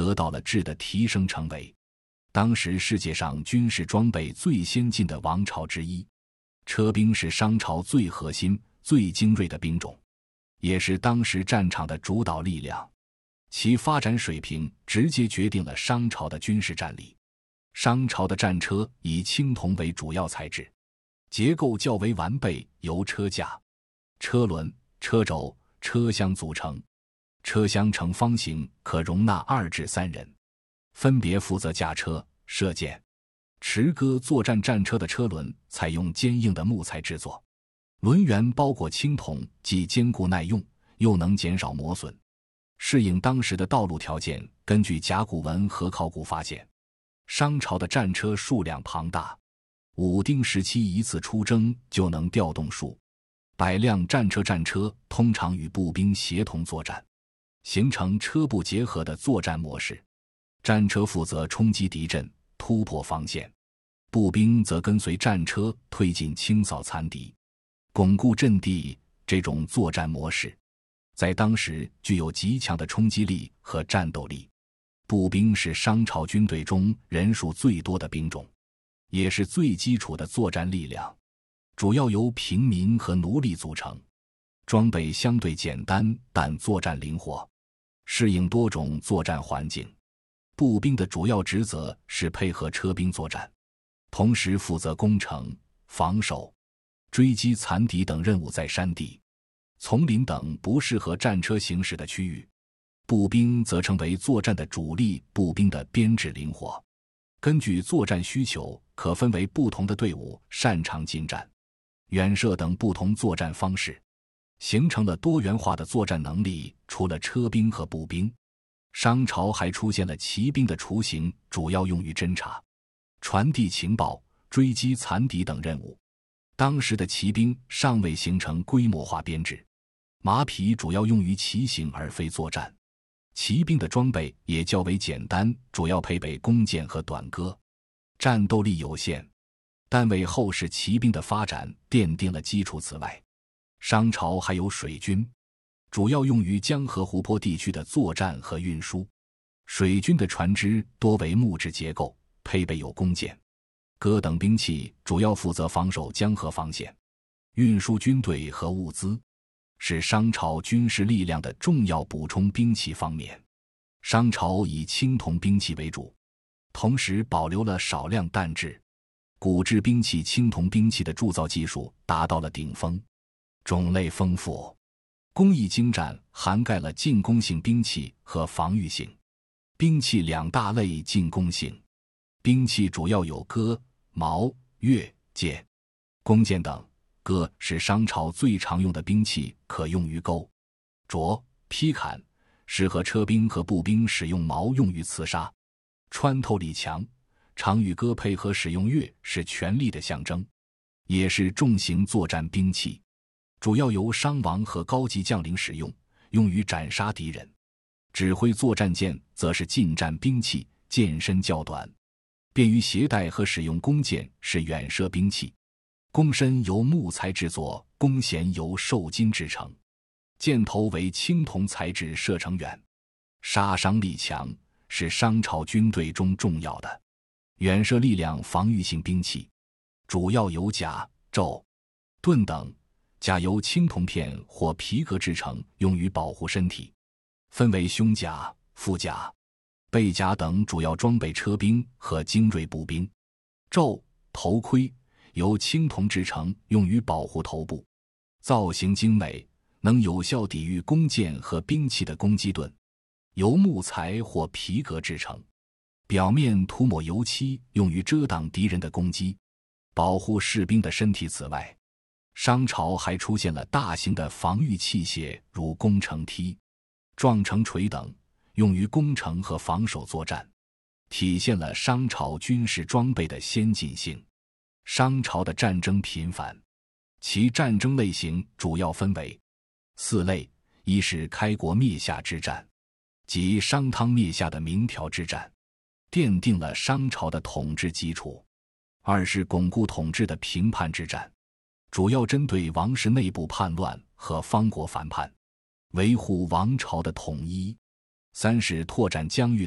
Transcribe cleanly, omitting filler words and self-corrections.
得到了质的提升，成为当时世界上军事装备最先进的王朝之一。车兵是商朝最核心、最精锐的兵种，也是当时战场的主导力量，其发展水平直接决定了商朝的军事战力。商朝的战车以青铜为主要材质，结构较为完备，由车架、车轮、车轴、车厢组成。车厢呈方形，可容纳2至3人，分别负责驾车、射箭、持戈作战。战车的车轮采用坚硬的木材制作，轮缘包裹青铜，既坚固耐用，又能减少磨损。适应当时的道路条件，根据甲骨文和考古发现，商朝的战车数量庞大，武丁时期一次出征就能调动数百辆战车。战车通常与步兵协同作战，形成车步结合的作战模式。战车负责冲击敌阵，突破防线，步兵则跟随战车推进，清扫残敌，巩固阵地。这种作战模式在当时具有极强的冲击力和战斗力。步兵是商朝军队中人数最多的兵种，也是最基础的作战力量，主要由平民和奴隶组成。装备相对简单，但作战灵活，适应多种作战环境。步兵的主要职责是配合车兵作战，同时负责攻城、防守、追击残敌等任务。在山地、丛林等不适合战车行驶的区域，步兵则成为作战的主力。步兵的编制灵活，根据作战需求，可分为不同的队伍，擅长近战、远射等不同作战方式，形成了多元化的作战能力。除了车兵和步兵，商朝还出现了骑兵的雏形，主要用于侦察、传递情报、追击残敌等任务。当时的骑兵尚未形成规模化编制，马匹主要用于骑行而非作战。骑兵的装备也较为简单，主要配备弓箭和短戈，战斗力有限，但为后世骑兵的发展奠定了基础。此外，商朝还有水军，主要用于江河湖泊地区的作战和运输。水军的船只多为木质结构，配备有弓箭、戈等兵器，主要负责防守江河防线，运输军队和物资，是商朝军事力量的重要补充兵器方面。商朝以青铜兵器为主，同时保留了少量弹制、骨制兵器。青铜兵器的铸造技术达到了顶峰，种类丰富，工艺精湛，涵盖了进攻性兵器和防御性兵器2大类。进攻性兵器主要有戈、矛、钺、剑、弓箭等。戈是商朝最常用的兵器，可用于钩、斫、劈砍，适合车兵和步兵使用。矛用于刺杀，穿透力强，常与戈配合使用。钺是权力的象征，也是重型作战兵器，主要由商王和高级将领使用，用于斩杀敌人。指挥作战。剑则是近战兵器，剑身较短，便于携带和使用。弓箭是远射兵器，弓身由木材制作，弓弦由瘦金制成，箭头为青铜材质，射程远，杀伤力强，是商朝军队中重要的远射力量防御性兵器，主要有甲、胄、盾等。甲由青铜片或皮革制成，用于保护身体，分为胸甲、腹甲、背甲等，主要装备车兵和精锐步兵。胄、头盔由青铜制成，用于保护头部，造型精美，能有效抵御弓箭和兵器的攻击。盾由木材或皮革制成，表面涂抹油漆，用于遮挡敌人的攻击，保护士兵的身体。此外，商朝还出现了大型的防御器械，如攻城梯、撞城锤等，用于攻城和防守作战，体现了商朝军事装备的先进性。商朝的战争频繁，其战争类型主要分为4类：一是开国灭夏之战，即商汤灭夏的明条之战，奠定了商朝的统治基础；二是巩固统治的平叛之战，主要针对王室内部叛乱和方国反叛，维护王朝的统一；三是拓展疆域